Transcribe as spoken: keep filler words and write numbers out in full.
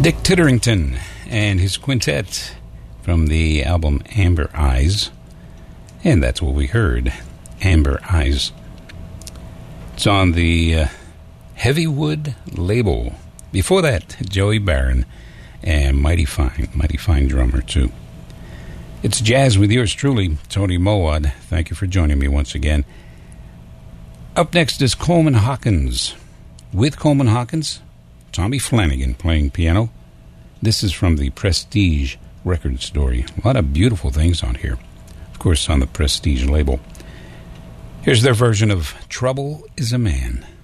Dick Titterington and his quintet from the album Amber Eyes. And that's what we heard, Amber Eyes. It's on the uh, Heavywood label. Before that, Joey Barron, and mighty fine, mighty fine drummer too. It's jazz with yours truly, Tony Mowat. Thank you for joining me once again. Up next is Coleman Hawkins. With Coleman Hawkins, Tommy Flanagan playing piano. This is from the Prestige record story. A lot of beautiful things on here. Of course, on the Prestige label. Here's their version of Trouble is a Man.